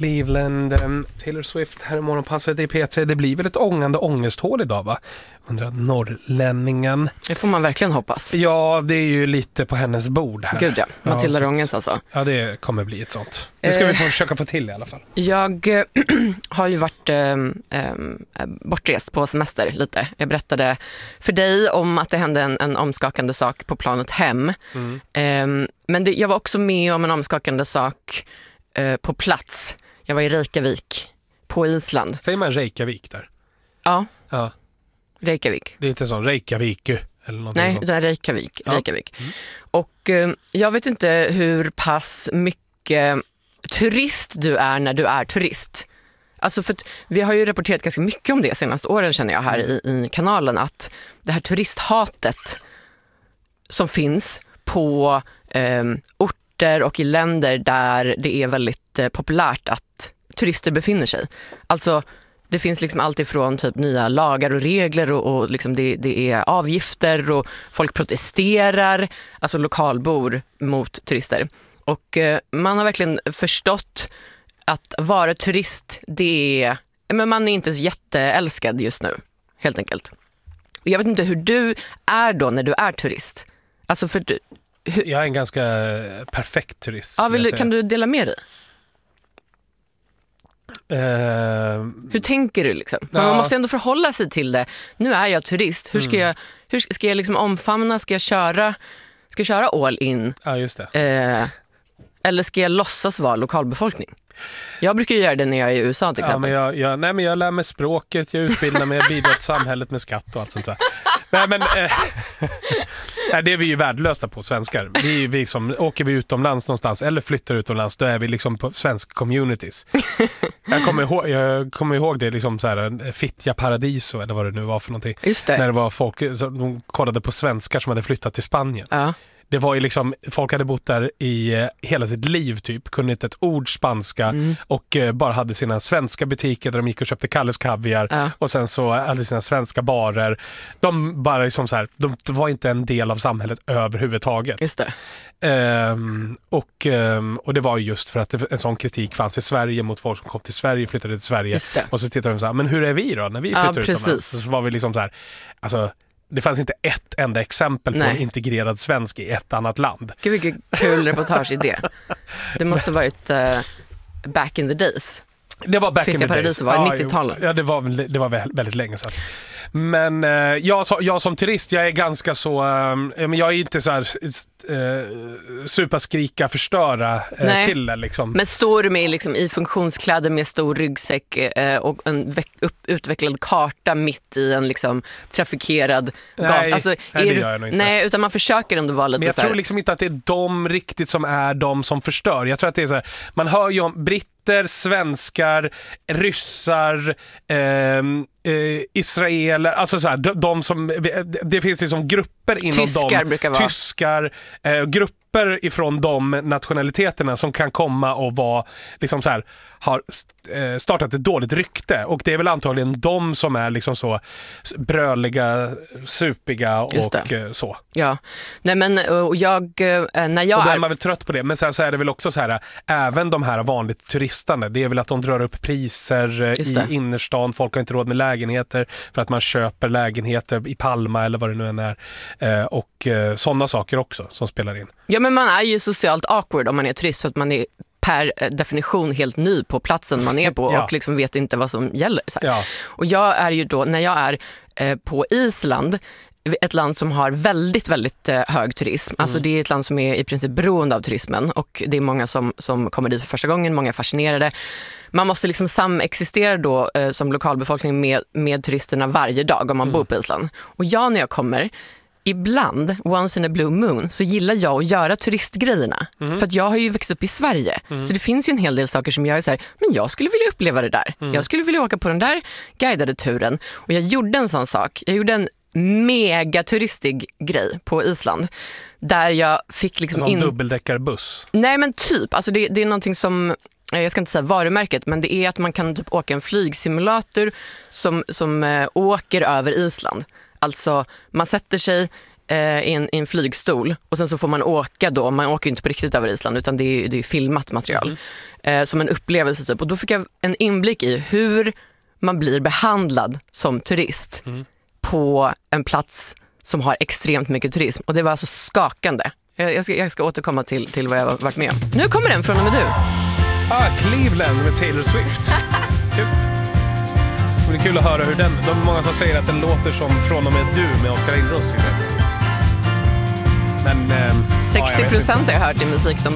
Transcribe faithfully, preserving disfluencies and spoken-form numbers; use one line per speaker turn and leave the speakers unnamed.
Cleveland, um, Taylor Swift här i morgonpasset i P tre. Det blir väl ett ångande ångesthål idag, va? Undrar norrlänningen.
Det får man verkligen hoppas.
Ja, det är ju lite på hennes bord här.
Gud ja, Matilda
ja,
Rångens alltså.
Ja, det kommer bli ett sånt. Det ska eh, vi få försöka få till i alla fall.
Jag äh, har ju varit äh, äh, bortrest på semester lite. Jag berättade för dig om att det hände en, en omskakande sak på planet hem. Mm. Äh, men det, jag var också med om en omskakande sak äh, på plats. Jag var i Reykjavik på Island.
Säger man Reykjavik där?
Ja.
Ja.
Reykjavik.
Det är inte sån Reykjavik eller något.
Nej,
sånt.
utan Reykjavik.
Ja.
Reykjavik. Mm. Och eh, jag vet inte hur pass mycket turist du är när du är turist. Alltså för att vi har ju rapporterat ganska mycket om det senaste åren, känner jag här i, i kanalen, att det här turisthatet som finns på eh, orter och i länder där det är väldigt eh, populärt att turister befinner sig. Alltså det finns liksom allt ifrån typ nya lagar och regler och, och liksom det, det är avgifter och folk protesterar, alltså lokalbor mot turister. Och eh, man har verkligen förstått att vara turist, det är, men man är inte så jätteälskad just nu, helt enkelt. Jag vet inte hur du är då när du är turist. Alltså för du, hur...
Jag är en ganska perfekt turist.
Ja, vill, kan du dela med dig?
Uh,
hur tänker du liksom? För
ja.
Man måste ändå förhålla sig till det. Nu är jag turist. Hur ska
mm.
jag, hur ska jag liksom omfamna? Ska jag köra, ska jag köra all in?
Ja, just det.
Uh, eller ska jag låtsas vara lokalbefolkning? Jag brukar göra det när jag är i U S A till exempel.
Ja, men jag, jag, nej, men jag lär mig språket, jag utbildar mig, jag bidrar till samhället med skatt och allt sånt där. Nej, men eh, nej, det är vi ju värdelösa på, svenskar. Vi, vi som, åker vi utomlands någonstans eller flyttar utomlands, då är vi liksom på svensk communities. Jag kommer ihåg, jag kommer ihåg det liksom så här, Fittja Paradiso eller vad det nu var för någonting.
Just det.
När det var folk som kollade på svenskar som hade flyttat till Spanien.
Ja.
Det var ju liksom, folk hade bott där i eh, hela sitt liv typ, kunde inte ett ord spanska mm. och eh, bara hade sina svenska butiker där de gick och köpte Kalles kaviar ja. Och sen så hade sina svenska barer. De bara liksom så här, de var inte en del av samhället överhuvudtaget.
Just det.
Um, och, um, och det var ju just för att det, en sån kritik fanns i Sverige mot folk som kom till Sverige, flyttade till Sverige. Och så tittade de så här, men hur är vi då när vi flyttar
ja,
utomlands? Så var vi liksom så här, alltså det fanns inte ett enda exempel
Nej.
på en integrerad svensk i ett annat land.
Gud vilken kul reportage i det. Det måste ha varit uh, back in the days.
Det var back
Fittja
in the days.
Paradiso var ja, nittiotalet.
Ja, det var, det var väldigt länge sedan. Men eh, jag, jag som turist, jag är ganska så, eh, jag är inte så här eh, superskrika förstöra eh, kille liksom.
Men står du med liksom i funktionskläder med stor ryggsäck eh, och en veck, upp, utvecklad karta mitt i en liksom trafikerad gata?
Nej,
alltså,
nej det
du,
gör jag nog inte.
Nej, utan man försöker ändå vara lite.
Men jag
så här...
tror liksom inte att det är de riktigt som är de som förstör. Jag tror att det är så här, man hör ju om britter, svenskar, ryssar, eh, eh, israeler, alltså så här, de, de som, det finns liksom grupper inom
tyskar
dem,
brukar vara.
tyskar, eh, grupper ifrån de nationaliteterna som kan komma och vara liksom så här, har startat ett dåligt rykte, och det är väl antagligen de som är liksom så bröliga, supiga och så.
Ja, nej men och jag när jag
och då är
är...
man väl trött på det, men sen så är det väl också så här, även de här vanligt turistande, det är väl att de drar upp priser i innerstan, folk har inte råd med lägenheter för att man köper lägenheter i Palma eller vad det nu än är, och sådana saker också som spelar in.
Ja, men man är ju socialt awkward om man är turist, för att man är per definition helt ny på platsen man är på ja. och liksom vet inte vad som gäller. Så
ja.
Och jag är ju då, när jag är eh, på Island, ett land som har väldigt, väldigt eh, hög turism. Mm. Alltså det är ett land som är i princip beroende av turismen, och det är många som, som kommer dit för första gången, många är fascinerade. Man måste liksom samexistera då eh, som lokalbefolkning med, med turisterna varje dag om man mm. bor på Island. Och jag när jag kommer, ibland, once in a blue moon, så gillar jag att göra turistgrejerna. Mm. För att jag har ju växt upp i Sverige. Mm. Så det finns ju en hel del saker som jag är så här, men jag skulle vilja uppleva det där. Mm. Jag skulle vilja åka på den där guidade turen. Och jag gjorde en sån sak. Jag gjorde en mega turistig grej på Island. Där jag fick liksom
en
in...
dubbeldäckarbuss.
Nej, men typ. Alltså det, det är någonting som... Jag ska inte säga varumärket, men det är att man kan typ åka en flygsimulator som, som äh, åker över Island. Alltså man sätter sig eh, i, en, i en flygstol och sen så får man åka då, man åker ju inte på riktigt över Island utan det är, det är filmat material mm. eh, som en upplevelse typ. Och då fick jag en inblick i hur man blir behandlad som turist mm. på en plats som har extremt mycket turism. Och det var alltså skakande. Jag, jag, ska, jag ska återkomma till, till vad jag har varit med om. Nu kommer den från och med du.
Ah, Cleveland med Taylor Swift. Kul. Det är kul att höra hur den... De är många som säger att den låter som Från och med du med Oskar Lindros. Men... Eh,
sextio procent ja, har jag hört i musik. De